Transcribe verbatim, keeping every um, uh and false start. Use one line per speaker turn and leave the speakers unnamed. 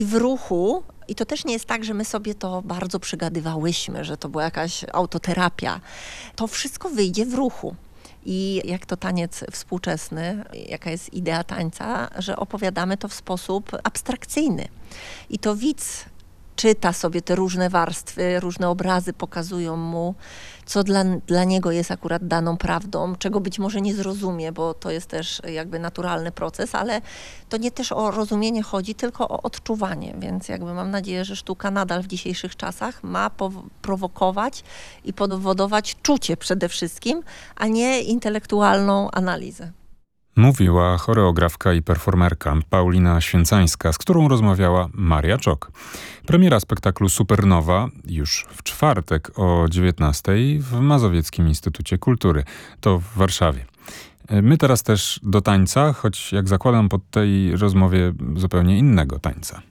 w ruchu. I to też nie jest tak, że my sobie to bardzo przygadywałyśmy, że to była jakaś autoterapia. To wszystko wyjdzie w ruchu. I jak to taniec współczesny, jaka jest idea tańca, że opowiadamy to w sposób abstrakcyjny. I to widz czyta sobie te różne warstwy, różne obrazy pokazują mu, co dla, dla niego jest akurat daną prawdą, czego być może nie zrozumie, bo to jest też jakby naturalny proces, ale to nie też o rozumienie chodzi, tylko o odczuwanie, więc jakby mam nadzieję, że sztuka nadal w dzisiejszych czasach ma pow- prowokować i powodować czucie przede wszystkim, a nie intelektualną analizę.
Mówiła choreografka i performerka Paulina Święcańska, z którą rozmawiała Maria Czok. Premiera spektaklu Supernowa już w czwartek o dziewiętnastej w Mazowieckim Instytucie Kultury. To w Warszawie. My teraz też do tańca, choć jak zakładam po tej rozmowie zupełnie innego tańca.